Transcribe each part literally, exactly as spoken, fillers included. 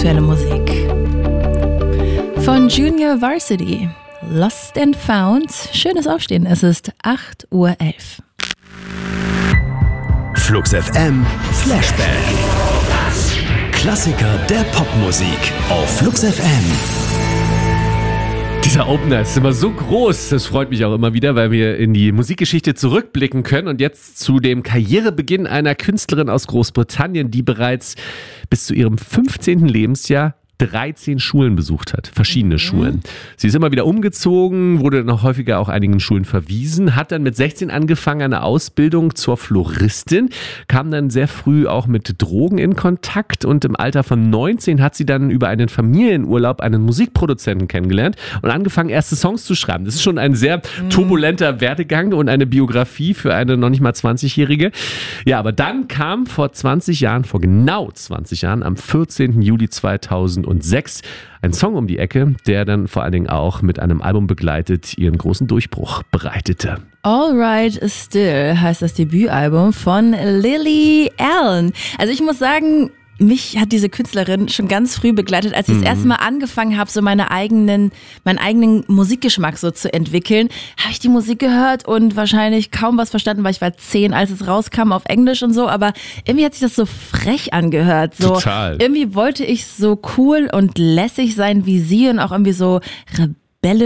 aktuelle Musik. Von Junior Varsity, Lost and Found. Schönes Aufstehen, es ist acht Uhr elf. Flux F M Flashback. Klassiker der Popmusik auf Flux F M. Dieser Opener ist immer so groß, das freut mich auch immer wieder, weil wir in die Musikgeschichte zurückblicken können und jetzt zu dem Karrierebeginn einer Künstlerin aus Großbritannien, die bereits bis zu ihrem fünfzehnten Lebensjahr dreizehn Schulen besucht hat, verschiedene mhm. Schulen. Sie ist immer wieder umgezogen, wurde noch häufiger auch einigen Schulen verwiesen, hat dann mit sechzehn angefangen eine Ausbildung zur Floristin, kam dann sehr früh auch mit Drogen in Kontakt und im Alter von neunzehn hat sie dann über einen Familienurlaub einen Musikproduzenten kennengelernt und angefangen, erste Songs zu schreiben. Das ist schon ein sehr mhm. turbulenter Werdegang und eine Biografie für eine noch nicht mal zwanzigjährige. Ja, aber dann kam vor zwanzig Jahren, vor genau zwanzig Jahren, am vierzehnten Juli zweitausendsechs ein Song um die Ecke, der dann vor allen Dingen auch mit einem Album begleitet ihren großen Durchbruch bereitete. All Right Still heißt das Debütalbum von Lily Allen. Also ich muss sagen, mich hat diese Künstlerin schon ganz früh begleitet, als ich mhm. das erste Mal angefangen habe, so meine eigenen, meinen eigenen Musikgeschmack so zu entwickeln, habe ich die Musik gehört und wahrscheinlich kaum was verstanden, weil ich war zehn, als es rauskam auf Englisch und so, aber irgendwie hat sich das so frech angehört. So, total. Irgendwie wollte ich so cool und lässig sein wie sie und auch irgendwie so rebellisch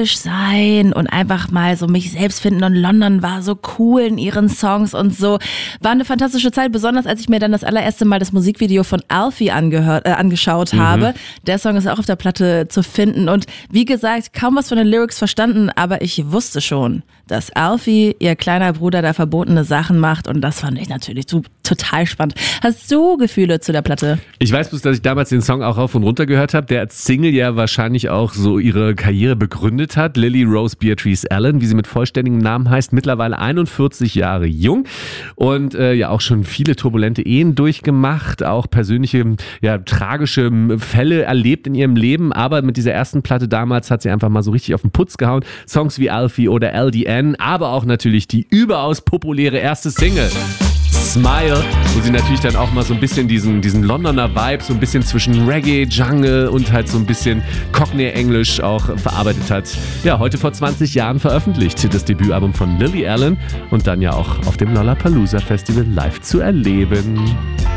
sein und einfach mal so mich selbst finden und London war so cool in ihren Songs und so. War eine fantastische Zeit, besonders als ich mir dann das allererste Mal das Musikvideo von Alfie angehört, äh, angeschaut mhm. habe. Der Song ist auch auf der Platte zu finden und wie gesagt, kaum was von den Lyrics verstanden, aber ich wusste schon, dass Alfie, ihr kleiner Bruder, da verbotene Sachen macht und das fand ich natürlich so total spannend. Hast du Gefühle zu der Platte? Ich weiß bloß, dass ich damals den Song auch rauf und runter gehört habe, der als Single ja wahrscheinlich auch so ihre Karriere begründet hat. Lily Rose Beatrice Allen, wie sie mit vollständigem Namen heißt, mittlerweile einundvierzig Jahre jung und äh, ja auch schon viele turbulente Ehen durchgemacht, auch persönliche, ja, tragische Fälle erlebt in ihrem Leben, aber mit dieser ersten Platte damals hat sie einfach mal so richtig auf den Putz gehauen. Songs wie Alfie oder L D N, aber auch natürlich die überaus populäre erste Single Smile, wo sie natürlich dann auch mal so ein bisschen diesen, diesen Londoner Vibe, so ein bisschen zwischen Reggae, Jungle und halt so ein bisschen Cockney-Englisch auch verarbeitet hat. Ja, heute vor zwanzig Jahren veröffentlicht, das Debütalbum von Lily Allen und dann ja auch auf dem Lollapalooza Festival live zu erleben.